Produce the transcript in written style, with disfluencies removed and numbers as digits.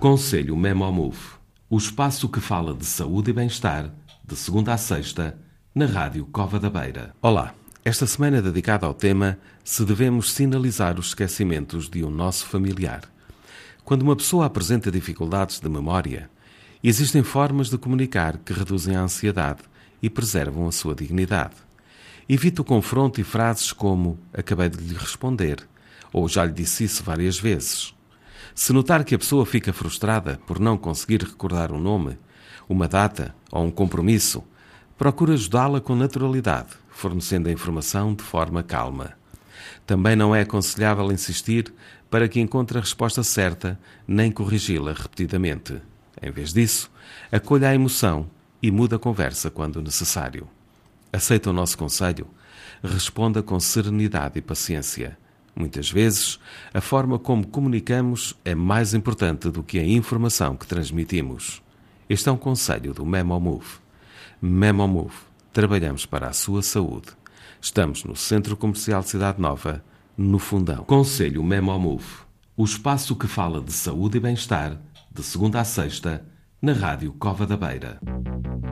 Conselho Memomove, o espaço que fala de saúde e bem-estar, de segunda a sexta, na Rádio Cova da Beira. Olá, esta semana é dedicada ao tema se devemos sinalizar os esquecimentos de um nosso familiar. Quando uma pessoa apresenta dificuldades de memória, existem formas de comunicar que reduzem a ansiedade e preservam a sua dignidade. Evite o confronto e frases como "acabei de lhe responder" ou "já lhe disse isso várias vezes". Se notar que a pessoa fica frustrada por não conseguir recordar um nome, uma data ou um compromisso, procure ajudá-la com naturalidade, fornecendo a informação de forma calma. Também não é aconselhável insistir para que encontre a resposta certa, nem corrigi-la repetidamente. Em vez disso, acolha a emoção e mude a conversa quando necessário. Aceita o nosso conselho? Responda com serenidade e paciência. Muitas vezes, a forma como comunicamos é mais importante do que a informação que transmitimos. Este é um conselho do Memomove. Memomove. Trabalhamos para a sua saúde. Estamos no Centro Comercial Cidade Nova, no Fundão. Conselho Memomove. O espaço que fala de saúde e bem-estar, de segunda a sexta, na Rádio Cova da Beira.